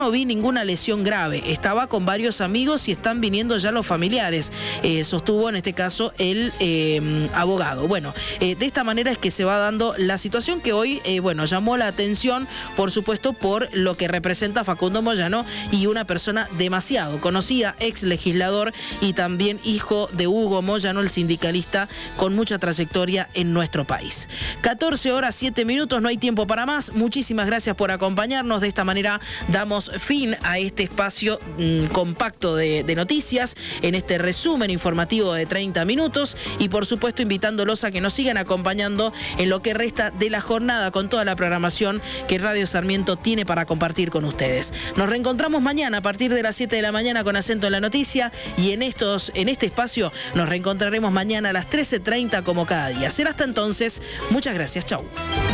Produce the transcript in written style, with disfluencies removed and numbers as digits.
No vi ninguna lesión grave, estaba con varios amigos y están viniendo ya los familiares, sostuvo en este caso el abogado. Bueno, de esta manera es que se va dando la situación que hoy, bueno, llamó la atención, por supuesto, por lo que representa Facundo Moyano y una persona demasiado conocida, ex legislador y también hijo de Hugo Moyano, el sindicalista con mucha trayectoria en nuestro país. 14 horas 7 minutos, no hay tiempo para más. Muchísimas gracias por acompañarnos. De esta manera damos fin a este espacio compacto de noticias, en este resumen informativo de 30 minutos y por supuesto invitándolos a que nos sigan acompañando en lo que resta de la jornada con toda la programación que Radio Sarmiento tiene para compartir con ustedes. Nos reencontramos mañana a partir de las 7 de la mañana con Acento en la Noticia y en este espacio nos reencontraremos mañana a las 13:30 como cada día. Será hasta entonces. Muchas gracias. Chau.